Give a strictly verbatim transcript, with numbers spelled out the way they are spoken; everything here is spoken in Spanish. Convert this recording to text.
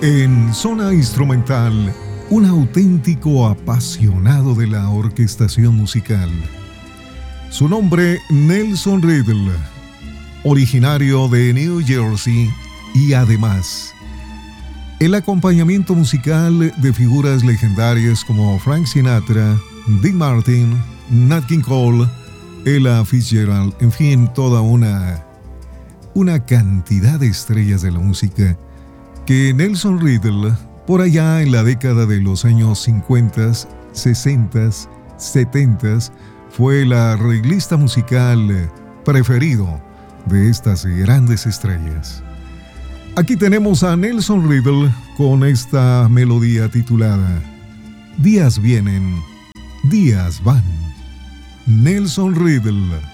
En Zona Instrumental, un auténtico apasionado de la orquestación musical. Su nombre, Nelson Riddle, originario de New Jersey, y además el acompañamiento musical de figuras legendarias como Frank Sinatra, Dean Martin, Nat King Cole, Ella Fitzgerald, en fin, toda una, una cantidad de estrellas de la música que Nelson Riddle, por allá en la década de los años cincuenta, sesenta, setenta, fue el arreglista musical preferido de estas grandes estrellas. Aquí tenemos a Nelson Riddle con esta melodía titulada Días vienen, días van. Nelson Riddle.